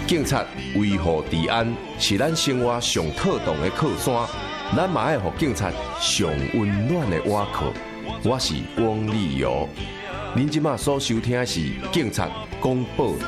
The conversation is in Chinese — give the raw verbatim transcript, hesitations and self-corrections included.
警察维护治安是咱生活上妥当的靠山，咱嘛爱互警察上温暖的倚靠。我是汪立尧，您即马所收听的是《警察公报